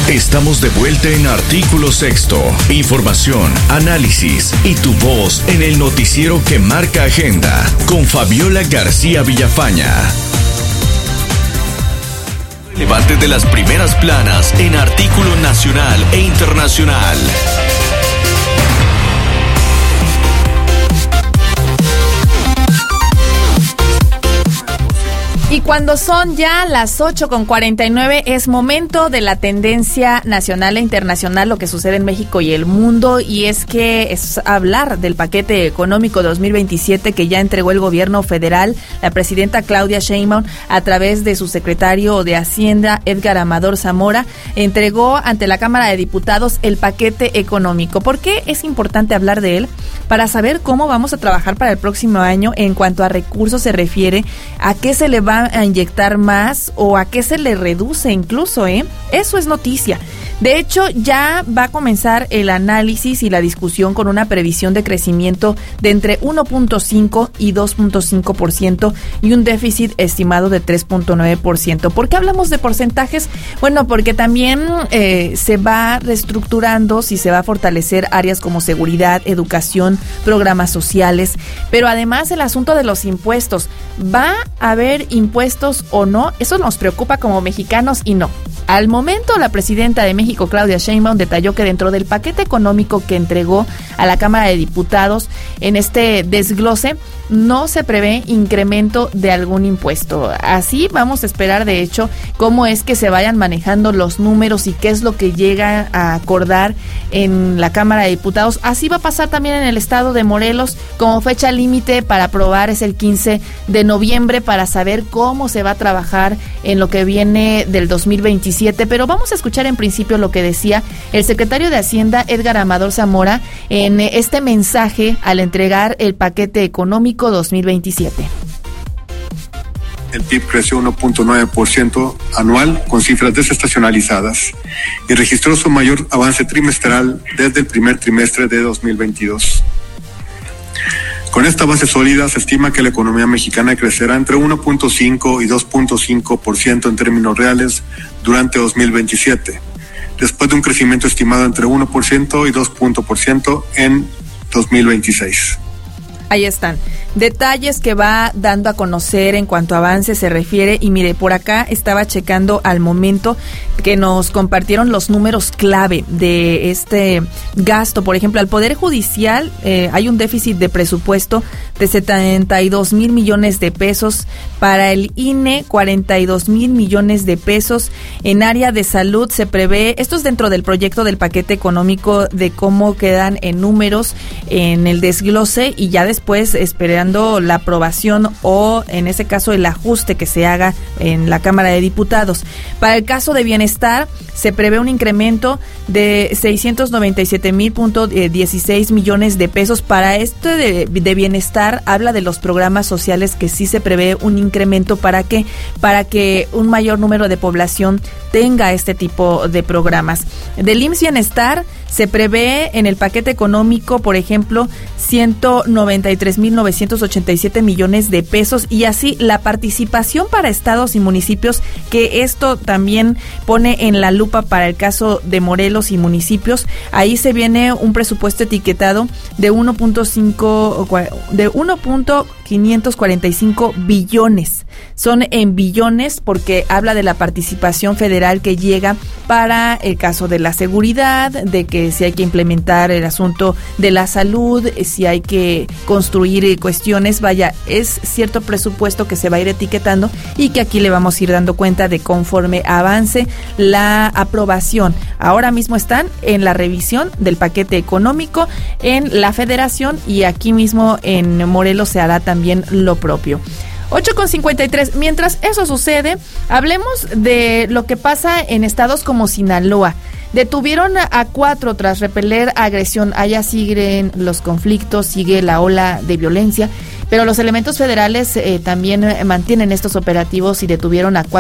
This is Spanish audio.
Estamos de vuelta en Artículo Sexto. Información, análisis y tu voz en el noticiero que marca agenda con Fabiola García Villafaña. Relevante de las primeras planas en artículo nacional e internacional. Y cuando son ya las 8:49, es momento de la tendencia nacional e internacional, lo que sucede en México y el mundo, y es que es hablar del paquete económico 2027 que ya entregó el gobierno federal. La presidenta Claudia Sheinbaum, a través de su secretario de Hacienda, Edgar Amador Zamora, entregó ante la Cámara de Diputados el paquete económico. ¿Por qué es importante hablar de él? Para saber cómo vamos a trabajar para el próximo año en cuanto a recursos se refiere, a qué se le va a inyectar más o a qué se le reduce incluso, Eso es noticia. De hecho, ya va a comenzar el análisis y la discusión con una previsión de crecimiento de entre 1.5 y 2.5% y un déficit estimado de 3.9%. ¿Por qué hablamos de porcentajes? Bueno, porque también se va reestructurando, si se va a fortalecer áreas como seguridad, educación, programas sociales, pero además el asunto de los impuestos. ¿Va a haber impuestos o no? Eso nos preocupa como mexicanos y no. Al momento, la presidenta de México, Claudia Sheinbaum, detalló que dentro del paquete económico que entregó a la Cámara de Diputados, en este desglose, no se prevé incremento de algún impuesto. Así vamos a esperar, de hecho, cómo es que se vayan manejando los números y qué es lo que llega a acordar en la Cámara de Diputados. Así va a pasar también en el estado de Morelos. Como fecha límite para aprobar es el 15 de noviembre para saber cómo se va a trabajar en lo que viene del 2027. Pero vamos a escuchar en principio lo que decía el secretario de Hacienda, Edgar Amador Zamora, en este mensaje al entregar el paquete económico 2027. El PIB creció 1.9% anual con cifras desestacionalizadas y registró su mayor avance trimestral desde el primer trimestre de 2022. Con esta base sólida se estima que la economía mexicana crecerá entre 1.5 y 2.5% en términos reales durante 2027, después de un crecimiento estimado entre 1% y 2% en 2026. Ahí están detalles que va dando a conocer en cuanto a avance se refiere. Y mire, por acá estaba checando al momento que nos compartieron los números clave de este gasto. Por ejemplo, al Poder Judicial hay un déficit de presupuesto de 72,000 millones de pesos. Para el INE, 42,000 millones de pesos. En área de salud se prevé, esto es dentro del proyecto del paquete económico, de cómo quedan en números en el desglose, y ya después esperando la aprobación o en ese caso el ajuste que se haga en la Cámara de Diputados. Para el caso de bienestar se prevé un incremento de 697,016 millones de pesos. Para esto de bienestar habla de los programas sociales, que sí se prevé un incremento para que un mayor número de población tenga este tipo de programas. Del IMSS Bienestar se prevé en el paquete económico, por ejemplo, 193,987 millones de pesos, y así la participación para estados y municipios, que esto también pone en la lupa para el caso de Morelos y municipios. Ahí se viene un presupuesto etiquetado de 1.545 billones. Son en billones porque habla de la participación federal que llega para el caso de la seguridad, de que si hay que implementar el asunto de la salud, si hay que construir cuestiones, vaya, es cierto presupuesto que se va a ir etiquetando y que aquí le vamos a ir dando cuenta de conforme avance la aprobación. Ahora mismo están en la revisión del paquete económico en la Federación, y aquí mismo en Morelos se hará también lo propio. 8:53. Mientras eso sucede, hablemos de lo que pasa en estados como Sinaloa. Detuvieron a 4 tras repeler agresión. Allá siguen los conflictos, sigue la ola de violencia, pero los elementos federales también mantienen estos operativos y detuvieron a 4